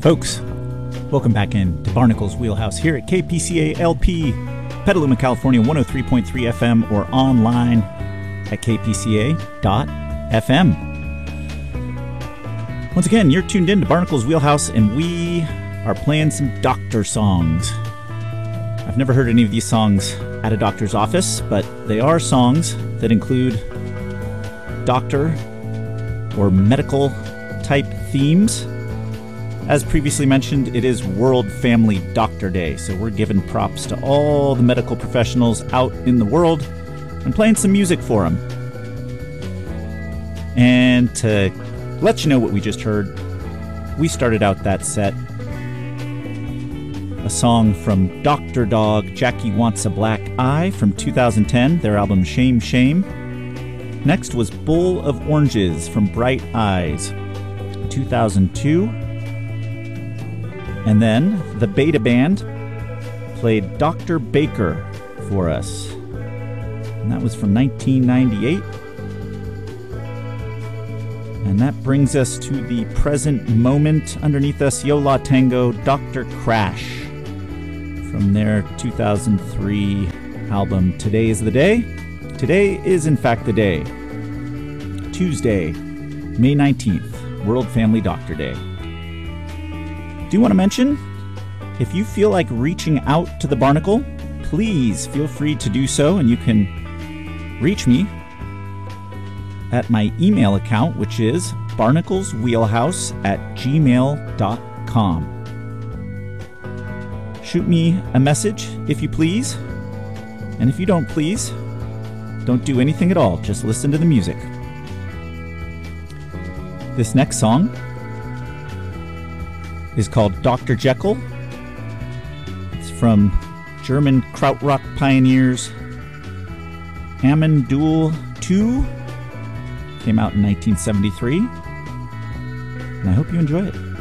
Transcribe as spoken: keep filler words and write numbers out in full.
Folks, welcome back in to Barnacle's Wheelhouse here at K P C A L P, Petaluma, California, one oh three point three F M, or online at k p c a dot f m. Once again, you're tuned in to Barnacle's Wheelhouse, and we are playing some doctor songs. I've never heard any of these songs at a doctor's office, but they are songs that include doctor or medical type themes. As previously mentioned, it is World Family Doctor Day, so we're giving props to all the medical professionals out in the world and playing some music for them. And to let you know what we just heard, we started out that set a song from Doctor Dog, Jackie Wants a Black Eye from two thousand ten, their album Shame Shame. Next was Bowl of Oranges from Bright Eyes, two thousand two. And then the Beta Band played Doctor Baker for us, and that was from nineteen ninety-eight. And that brings us to the present moment. Underneath us, Yo La Tengo, Doctor Crash from their two thousand three album Today is the Day. Today is in fact the day. Tuesday, May nineteenth, World Family Doctor Day. Do want to mention, if you feel like reaching out to the Barnacle, please feel free to do so, and you can reach me at my email account, which is barnacleswheelhouse at gmail dot com. Shoot me a message if you please, and if you don't please, don't do anything at all, just listen to the music. This next song is called Doctor Jekyll. It's from German krautrock pioneers Hammond Duel two. Came out in nineteen seventy-three. And I hope you enjoy it.